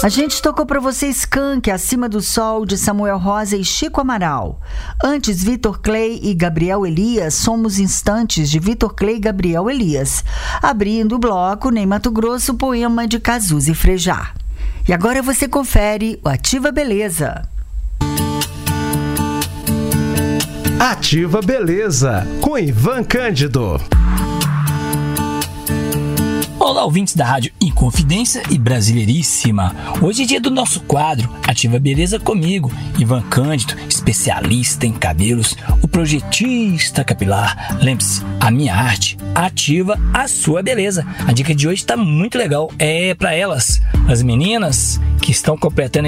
A gente tocou para você Skank, Acima do Sol, de Samuel Rosa e Chico Amaral. Antes, Vitor Clay e Gabriel Elias, Somos Instantes, de Vitor Clay e Gabriel Elias. Abrindo o bloco, Ney Matogrosso, poema de Cazuza Frejá. E agora você confere o Ativa Beleza. Ativa Beleza, com Ivan Cândido. Olá, ouvintes da Rádio Inconfidência e Brasileiríssima. Hoje é dia do nosso quadro Ativa Beleza comigo, Ivan Cândido, especialista em cabelos, o projetista capilar. Lembre-se, a minha arte ativa a sua beleza. A dica de hoje está muito legal. É para elas, as meninas que estão completando